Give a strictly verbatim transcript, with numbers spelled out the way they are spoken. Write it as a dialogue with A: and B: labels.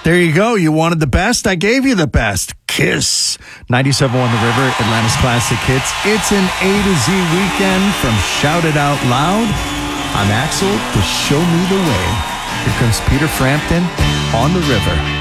A: There you go. You wanted the best. I gave you the best. Kiss. ninety-seven point one The River, Atlanta's Classic Hits. It's an A to Z weekend from Shout It Out Loud. I'm Axel to Show Me the Way. Here comes Peter Frampton on the river.